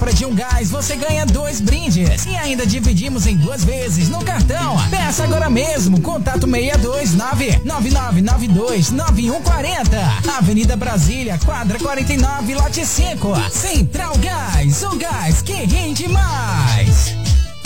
compra de um gás, você ganha 2 brindes. E ainda dividimos em 2 vezes no cartão. Peça agora mesmo. Contato 629-9992-9140. Avenida Brasília, quadra 49, lote 5. Central Gás, o gás que rende mais.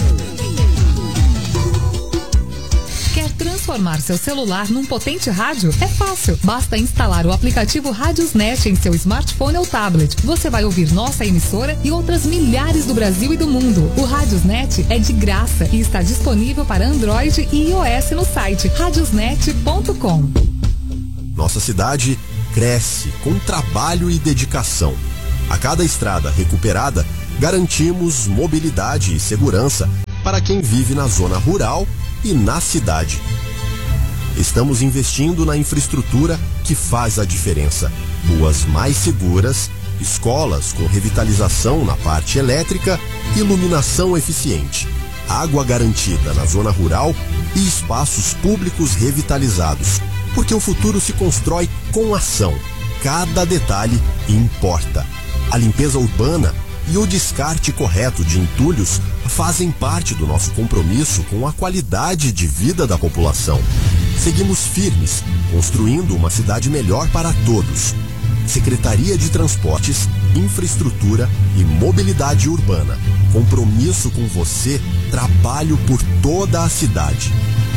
Quer transformar seu celular num potente rádio? É fácil. Basta instalar o aplicativo Radiosnet em seu smartphone ou tablet. Você vai ouvir nossa emissora e outras milhares do Brasil e do mundo. O Radiosnet é de graça e está disponível para Android e iOS no site radiosnet.com. Nossa cidade cresce com trabalho e dedicação. A cada estrada recuperada, garantimos mobilidade e segurança para quem vive na zona rural e na cidade. Estamos investindo na infraestrutura que faz a diferença. Ruas mais seguras, escolas com revitalização na parte elétrica, iluminação eficiente, água garantida na zona rural e espaços públicos revitalizados. Porque o futuro se constrói com ação. Cada detalhe importa. A limpeza urbana e o descarte correto de entulhos fazem parte do nosso compromisso com a qualidade de vida da população. Seguimos firmes, construindo uma cidade melhor para todos. Secretaria de Transportes, Infraestrutura e Mobilidade Urbana. Compromisso com você, trabalho por toda a cidade.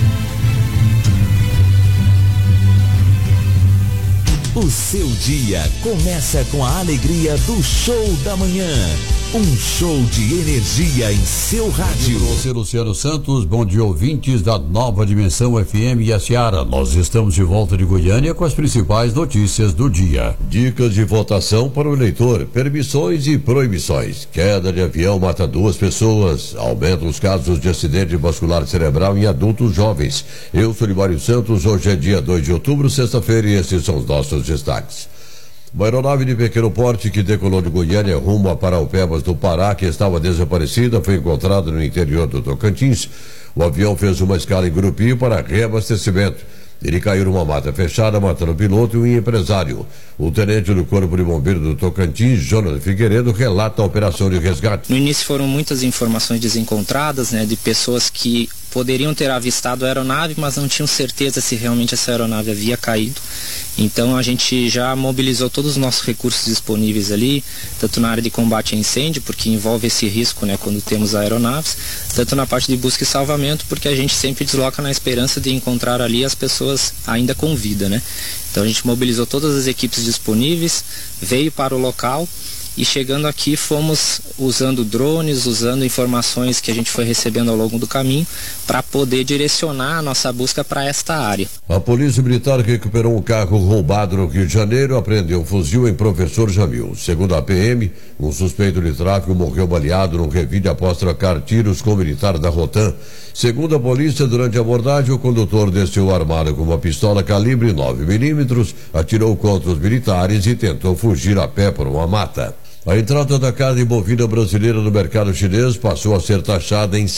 O seu dia começa com a alegria do Show da Manhã. Um show de energia em seu rádio. Você, Luciano Santos, bom dia, ouvintes da Nova Dimensão FM e a Seara. Nós estamos de volta de Goiânia com as principais notícias do dia. Dicas de votação para o eleitor, permissões e proibições. Queda de avião mata 2 pessoas. Aumenta os casos de acidente vascular cerebral em adultos jovens. Eu sou Libório Santos, hoje é dia 2 de outubro, sexta-feira, e esses são os nossos destaques. Uma aeronave de pequeno porte que decolou de Goiânia rumo a Paraupebas do Pará, que estava desaparecida, foi encontrada no interior do Tocantins. O avião fez uma escala em Grupi para reabastecimento. Ele caiu numa mata fechada, matando o piloto e um empresário. O tenente do Corpo de Bombeiros do Tocantins, Jonas Figueiredo, relata a operação de resgate. No início foram muitas informações desencontradas, de pessoas que poderiam ter avistado a aeronave, mas não tinham certeza se realmente essa aeronave havia caído. Então a gente já mobilizou todos os nossos recursos disponíveis ali, tanto na área de combate a incêndio, porque envolve esse risco, quando temos aeronaves, tanto na parte de busca e salvamento, porque a gente sempre desloca na esperança de encontrar ali as pessoas ainda com vida, Então a gente mobilizou todas as equipes disponíveis, veio para o local. E chegando aqui fomos usando drones, usando informações que a gente foi recebendo ao longo do caminho para poder direcionar a nossa busca para esta área. A Polícia Militar recuperou um carro roubado no Rio de Janeiro, apreendeu um fuzil em Professor Jamil. Segundo a PM, um suspeito de tráfico morreu baleado num revide após trocar tiros com o militar da Rotan. Segundo a polícia, durante a abordagem, o condutor desceu armado com uma pistola calibre 9mm, atirou contra os militares e tentou fugir a pé por uma mata. A entrada da carne bovina brasileira no mercado chinês passou a ser taxada em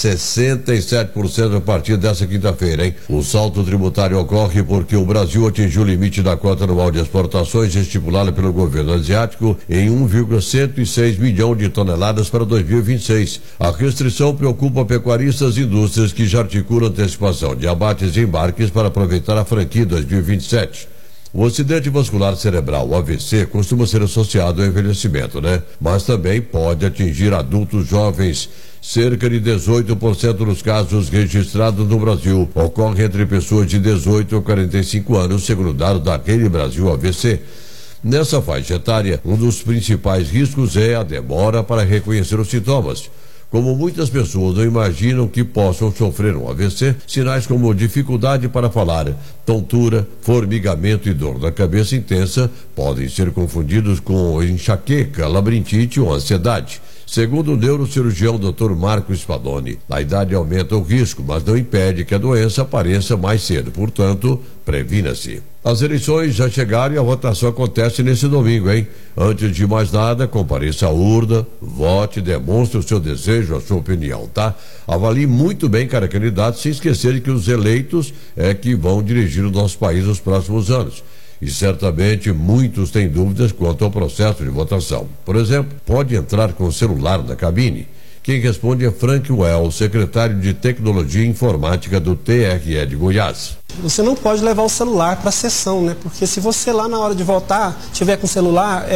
67% a partir dessa quinta-feira, hein? O salto tributário ocorre porque o Brasil atingiu o limite da cota anual de exportações estipulada pelo governo asiático em 1,106 milhão de toneladas para 2026. A restrição preocupa pecuaristas e indústrias que já articulam antecipação de abates e embarques para aproveitar a franquia 2027. O acidente vascular cerebral, o AVC, costuma ser associado ao envelhecimento, Mas também pode atingir adultos jovens. Cerca de 18% dos casos registrados no Brasil ocorrem entre pessoas de 18 a 45 anos, segundo dados da Rede Brasil AVC. Nessa faixa etária, um dos principais riscos é a demora para reconhecer os sintomas. Como muitas pessoas não imaginam que possam sofrer um AVC, sinais como dificuldade para falar, tontura, formigamento e dor na cabeça intensa podem ser confundidos com enxaqueca, labirintite ou ansiedade. Segundo o neurocirurgião Dr. Marco Spadoni, a idade aumenta o risco, mas não impede que a doença apareça mais cedo. Portanto, previna-se. As eleições já chegaram e a votação acontece nesse domingo, hein? Antes de mais nada, compareça à urna, vote, demonstre o seu desejo, a sua opinião, tá? Avalie muito bem cada candidato, sem esquecer que os eleitos é que vão dirigir o nosso país nos próximos anos. e certamente muitos têm dúvidas quanto ao processo de votação. Por exemplo, pode entrar com o celular na cabine? Quem responde é Frank Well, secretário de Tecnologia e Informática do TRE de Goiás. Você não pode levar o celular para a sessão, né? Porque se você lá na hora de votar tiver com o celular,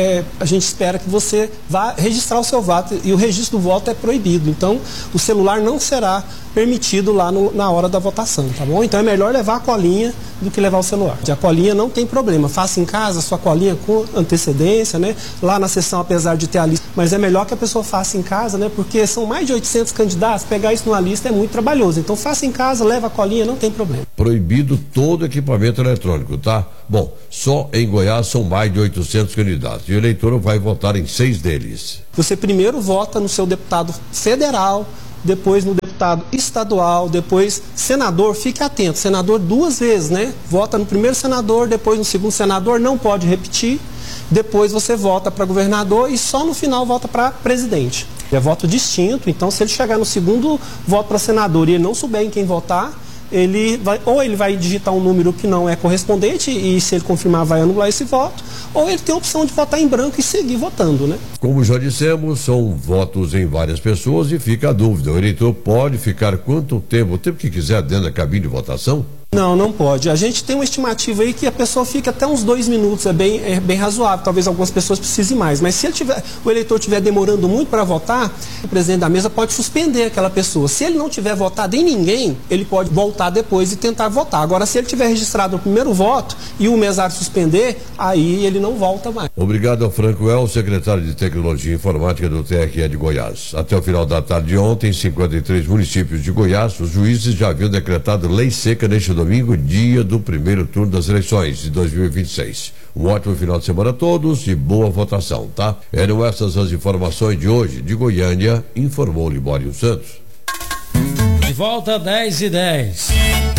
a gente espera que você vá registrar o seu voto e o registro do voto é proibido. Então, o celular não será permitido lá na hora da votação, tá bom? Então é melhor levar a colinha do que levar o celular. A colinha não tem problema, faça em casa a sua colinha com antecedência, né? Lá na sessão, apesar de ter a lista, mas é melhor que a pessoa faça em casa, né? Porque são mais de 800 candidatos, pegar isso numa lista é muito trabalhoso. Então faça em casa, leva a colinha, não tem problema. Proibido todo equipamento eletrônico, tá? Bom, só em Goiás são mais de 800 candidatos e o eleitor vai votar em 6 deles. Você primeiro vota no seu deputado federal, depois no deputado estadual, depois senador, fique atento, senador 2 vezes, né? Vota no primeiro senador, depois no segundo senador, não pode repetir, depois você vota para governador e só no final vota para presidente. É voto distinto, então se ele chegar no segundo voto para senador e ele não souber em quem votar, ele vai digitar um número que não é correspondente e se ele confirmar vai anular esse voto, ou ele tem a opção de votar em branco e seguir votando, né? Como já dissemos, são votos em várias pessoas e fica a dúvida, o eleitor pode ficar quanto tempo, o tempo que quiser dentro da cabine de votação? Não, não pode. A gente tem uma estimativa aí que a pessoa fica até uns 2 minutos, é bem razoável. Talvez algumas pessoas precisem mais. Mas se o eleitor estiver demorando muito para votar, o presidente da mesa pode suspender aquela pessoa. Se ele não tiver votado em ninguém, ele pode voltar depois e tentar votar. Agora, se ele tiver registrado o primeiro voto e o mesário suspender, aí ele não volta mais. Obrigado ao Franco El, secretário de Tecnologia e Informática do TRE de Goiás. Até o final da tarde de ontem, em 53 municípios de Goiás, os juízes já haviam decretado lei seca neste domingo, dia do primeiro turno das eleições de 2026. Um ótimo final de semana a todos e boa votação, tá? Eram essas as informações de hoje. De Goiânia, informou Libório Santos. De volta 10:10.